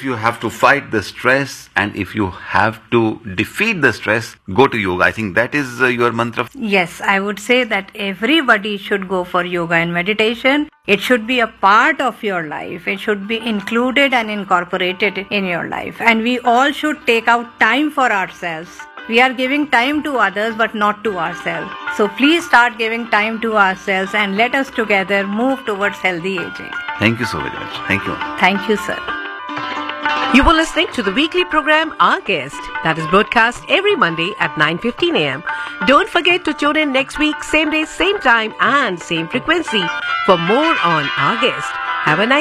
if you have to fight the stress and if you have to defeat the stress, go to yoga. I think that is your mantra. Yes, I would say that everybody should go for yoga and meditation. It should be a part of your life. It should be included and incorporated in your life. And we all should take out time for ourselves. We are giving time to others but not to ourselves. So please start giving time to ourselves and let us together move towards healthy aging. Thank you so very much. Thank you. Thank you, sir. You were listening to the weekly program Our Guest that is broadcast every Monday at 9:15 a.m. Don't forget to tune in next week, same day, same time and same frequency for more on Our Guest. Have a nice